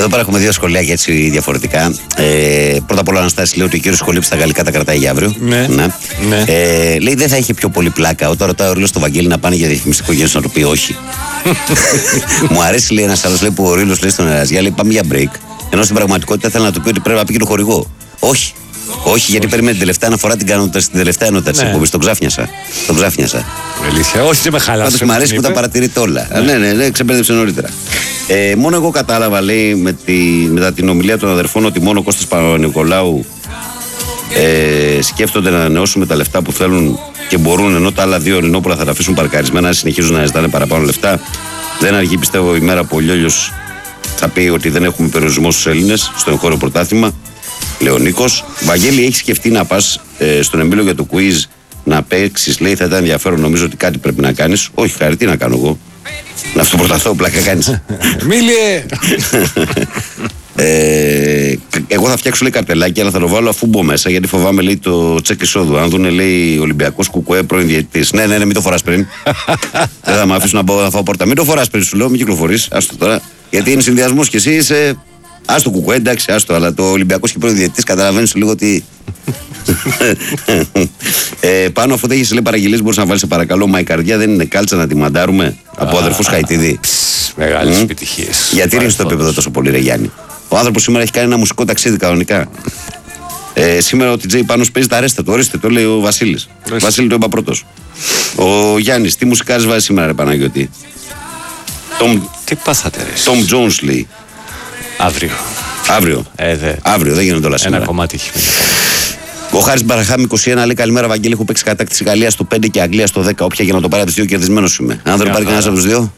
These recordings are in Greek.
Εδώ πέρα έχουμε δύο σχολιάκια έτσι διαφορετικά. Πρώτα απ' όλα, Αναστάση λέει ότι ο κύριος Σχολήπης στα γαλλικά τα κρατάει για αύριο. Ναι. Λέει δεν θα είχε πιο πολύ πλάκα. Όταν ρωτάει ο Ρήλος στο Βαγγέλη να πάνε για διαφημιστικό γένος να του πει όχι. Μου αρέσει, λέει ένας άλλος, λέει, που ο Ρήλος λέει στον Εραζιά, λέει πάμε για break. Ενώ στην πραγματικότητα ήθελα να του πει ότι πρέπει να πει και το χορηγό. Όχι. Όχι, γιατί περιμένει την τελευταία αναφορά την κάνω στην τελευταία ενότητα της εκπομπής. Τον ξάφνιασα. Αλήθεια, όχι, δεν με χαλάσε. Πάντως μου αρέσει που τα παρατηρείτε όλα. Ναι, ξεπέρδεψε νωρίτερα. Μόνο εγώ κατάλαβα, λέει, μετά την ομιλία των αδερφών ότι μόνο ο Κώστας Παπα-Νικολάου σκέφτονται να ανανεώσουν τα λεφτά που θέλουν και μπορούν, ενώ τα άλλα δύο Ελληνόπουλα θα τα αφήσουν παρκαρισμένα, συνεχίζουν να ζητάνε παραπάνω λεφτά. Δεν αργεί, πιστεύω, η μέρα που ο Λιόλιος θα πει ότι δεν έχουμε περιορισμό στους Έλληνες στο εγχώριο πρωτάθλημα. Λέει ο Νίκος. Βαγγέλη, έχει σκεφτεί να πας στον Εμίλιο για το quiz να παίξεις? Λέει, θα ήταν ενδιαφέρον. Νομίζω ότι κάτι πρέπει να κάνεις. Όχι, χάρη, τι να κάνω εγώ. Να αυτοπροταθώ, πλάκα κάνεις. Μίλιε! Εγώ θα φτιάξω, λέει, καρτελάκι, αλλά θα το βάλω αφού μπω μέσα, γιατί φοβάμαι, λέει, το τσεκ εισόδου. Αν δούνε, λέει, Ολυμπιακός Κουκουέ πρώην διαιτητής. Ναι, μην το φοράς πριν. Δεν θα με αφήσουν να φάω πόρτα. Μην το φοράς πριν, σου λέω, μην κυκλοφορείς. Άστο τώρα. Γιατί είναι συνδυασμός και εσύ είσαι. Άστο Κουκουέ, εντάξει, άστο. Αλλά το Ολυμπιακός και πρώην διαιτητής καταλαβαίνεις λίγο ότι. Πάνω αφού δεν έχεις, λέει, παραγγελίες, μπορείς να βάλεις, σε παρακαλώ, μα η καρδιά δεν είναι κάλτσα να τη μαντάρουμε από αδερφούς Χαϊτίδη. Μεγάλες επιτυχίες. Γιατί ρίχνεις το επίπεδο τόσο πολύ, ρε Γιάννη? Ο άνθρωπος σήμερα έχει κάνει ένα μουσικό ταξίδι κανονικά. Σήμερα ο TJ Πάνος παίζει τα αρέστα του. Ορίστε, το λέει ο Βασίλης. Βασίλη το είπα πρώτος. Ο Γιάννης, τι μουσικάρες βάζει σήμερα, ρε Παναγιώτη? Τι πάθατε, ρε? Tom Jones, λέει. Αύριο, δεν γίνονται όλα σήμερα. Ένα κομμάτι έχει μείνει. Ο Χάρης Μπαραχάμι 21 λέει, καλημέρα Βαγγέλη, έχω παίξει κατάκτηση Γαλλία στο 5 και Αγγλία στο 10. Όποια για να το πάρει από τις δύο, κερδισμένος είμαι. Αν δεν πάρει κανένας από τους δύο.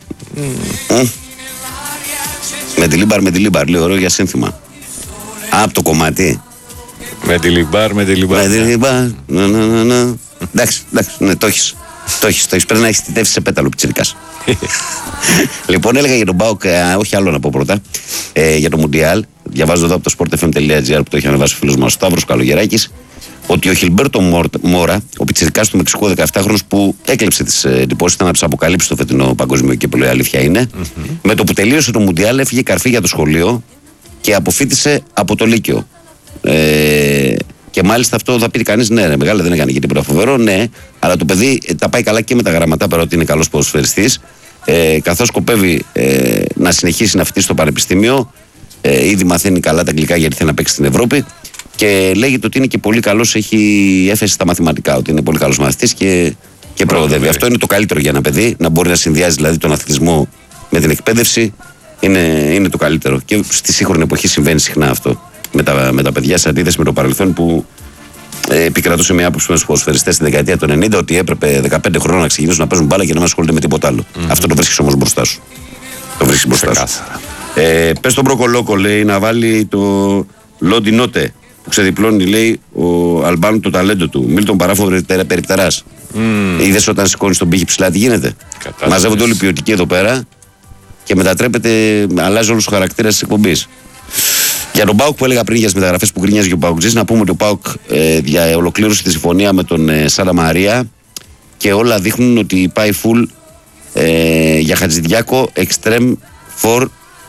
Με τη Λίμπαρ, λέει, ωραίο για σύνθημα. Από το κομμάτι. Με τη Λίμπαρ. Εντάξει, ναι, το έχεις. Πρέπει να έχεις τιτεύσει σε πέταλο πιτσιρικάς. Λοιπόν, έλεγα για τον ΠΑΟΚ, όχι άλλο να πω πρώτα, για το Μουντιάλ. Διαβάζω εδώ από το sportfm.gr που το έχει ανεβάσει ο φίλος μας ο Σταύρος Καλογεράκης, ότι ο Χιλμπέρτο Μόρα, ο πιτσιρικάς του Μεξικού 17χρονος που έκλεψε τις εντυπώσεις, ήταν να τους αποκαλύψει το φετινό παγκόσμιο κύπελλο, η αλήθεια είναι, με το που τελείωσε το Μουντιάλ έφυγε καρφί για το σχολείο και αποφοίτησε από το Λύκειο. Και μάλιστα αυτό θα πει κανείς, ναι, ρε μεγάλα, δεν έκανε και τίποτα φοβερό, ναι, αλλά το παιδί τα πάει καλά και με τα γραμματά, παρότι είναι καλός ποδοσφαιριστής, καθώς σκοπεύει να συνεχίσει να φοιτήσει στο πανεπιστήμιο. Ήδη μαθαίνει καλά τα αγγλικά γιατί θέλει να παίξει στην Ευρώπη και λέγεται ότι είναι και πολύ καλός, έχει έφεση στα μαθηματικά, ότι είναι πολύ καλός μαθητής και προοδεύει. Αυτό είναι το καλύτερο για ένα παιδί, να μπορεί να συνδυάζει δηλαδή τον αθλητισμό με την εκπαίδευση, είναι το καλύτερο. Και στη σύγχρονη εποχή συμβαίνει συχνά αυτό με τα παιδιά, σε αντίθεση με το παρελθόν που επικρατούσε μια άποψη με τους ποδοσφαιριστές στη δεκαετία του 90 ότι έπρεπε 15 χρόνια να ξεκινήσουν να παίζουν μπάλα και να μην ασχολούνται με τίποτα άλλο. Αυτό το βρίσκεις όμως μπροστά σου. Πες τον Προκολόκο, λέει, να βάλει το Λόντι Νότε που ξεδιπλώνει, λέει, ο Αλμπάνου το ταλέντο του. Μίλτον Παράφο περιπτεράς. Είδες όταν σηκώνεις τον πύχη ψηλά τι γίνεται? Μαζεύονται όλοι οι ποιοτικοί εδώ πέρα και μετατρέπεται, αλλάζει όλους τους χαρακτήρες της εκπομπής. Για τον ΠΑΟΚ που έλεγα πριν για τις μεταγραφές που γκρινιάζει και ο ΠΑΟΚτζής, να πούμε ότι ο ΠΑΟΚ ολοκλήρωσε τη συμφωνία με τον Σάρα Μαρία και όλα δείχνουν ότι πάει full για Χατζηδιάκο, Extreme, For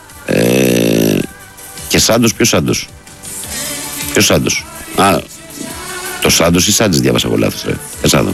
και Σάντος. Ποιος Σάντος? Το Σάντος ή Σάντζης διάβασα εγώ λάθος, ρε. Εσάδο.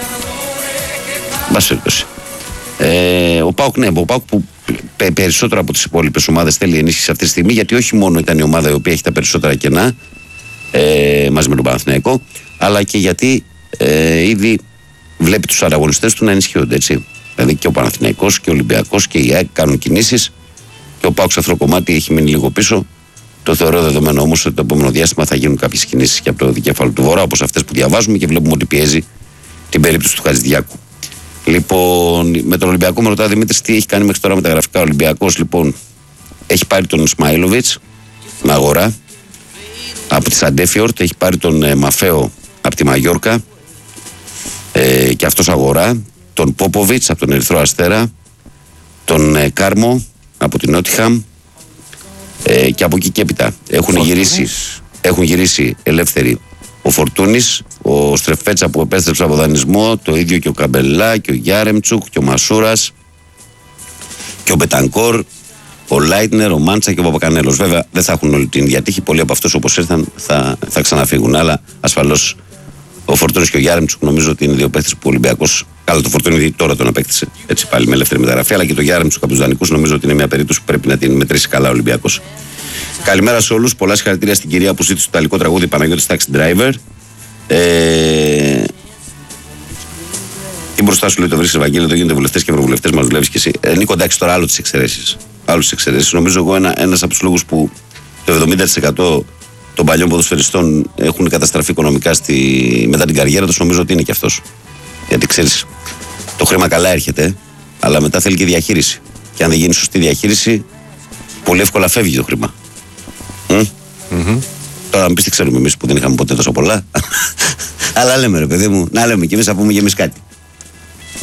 Μπας περιπτώσει. Ο ΠΑΟΚ, ναι, ο ΠΑΟΚ που περισσότερο από τις υπόλοιπες ομάδες θέλει ενίσχυση αυτή τη στιγμή, γιατί όχι μόνο ήταν η ομάδα η οποία έχει τα περισσότερα κενά μαζί με τον Παναθηναϊκό, αλλά και γιατί ήδη βλέπει τους ανταγωνιστές του να ενισχύονται, έτσι. Δηλαδή και ο Παναθηναϊκός και ο Ολυμπιακός και η ΑΕΚ κάνουν κινήσεις και ο ΠΑΟΚ σε αυτό το κομμάτι έχει μείνει λίγο πίσω. Το θεωρώ δεδομένο όμως ότι το επόμενο διάστημα θα γίνουν κάποιες κινήσεις και από το δικέφαλο του Βορρά, όπως αυτές που διαβάζουμε και βλέπουμε ότι πιέζει την περίπτωση του Χατζηδιάκου. Λοιπόν, με τον Ολυμπιακό με ρωτά Δημήτρης τι έχει κάνει μέχρι τώρα με τα γραφικά. Ο Ολυμπιακός λοιπόν έχει πάρει τον Ισμαήλοβιτς με αγορά από τη Σαντέφιορτ, έχει πάρει τον Μαφέο από τη Μαγιόρκα και αυτός αγορά, τον Πόποβιτς από τον Ερυθρό Αστέρα, τον Κάρμο από την Νότιχαμ και από εκεί και έπειτα έχουν γυρίσει ελεύθεροι ο Φορτούνης, ο Στρεφέτσα που επέστρεψε από δανεισμό, το ίδιο και ο Καμπελά και ο Γιάρεμτσουκ και ο Μασούρας και ο Μπετανκόρ ο Λάιτνερ, ο Μάντσα και ο Παπακανέλος. Βέβαια δεν θα έχουν όλη την διατύχη. Πολλοί από αυτούς όπως ήρθαν θα ξαναφύγουν. Αλλά ασφαλώς ο Φορτούνης και ο Γιάρεμτσουκ νομίζω ότι είναι δύο παίχτες που ο Ολυμπιακός. Καλά, το Φορτούνη τώρα τον απέκτησε έτσι πάλι με ελεύθερη μεταγραφή. Αλλά και το Γιάρεμτσουκ από τους δανεικούς νομίζω ότι είναι μια περίπτωση που πρέπει να την μετρήσει καλά ο Ολυμπιακός. Καλημέρα σε όλους. Πολλά συγχαρητήρια στην κυρία που ζήτησε το ιταλικό τραγούδι Παναγιώτης Taxi Driver. Τι μπροστά σου λέει το βρίσκει Ευαγγέλιο, το γίνονται βουλευτές και ευρωβουλευτές, μας δουλεύει και εσύ. Νίκο, εντάξει, τώρα άλλο τις εξαιρέσεις. Νομίζω εγώ ένας από τους λόγους που το 70% των παλιών ποδοσφαιριστών έχουν καταστραφεί οικονομικά μετά την καριέρα τους, νομίζω ότι είναι και αυτός. Γιατί ξέρεις, το χρήμα καλά έρχεται, αλλά μετά θέλει και διαχείριση. Και αν δεν γίνει σωστή διαχείριση, πολύ εύκολα φεύγει το χρήμα. Τώρα, αν πεις τι ξέρουμε εμείς που δεν είχαμε ποτέ τόσο πολλά. Αλλά λέμε, ρε παιδί μου, να λέμε κι εμείς, θα πούμε κι εμείς κάτι.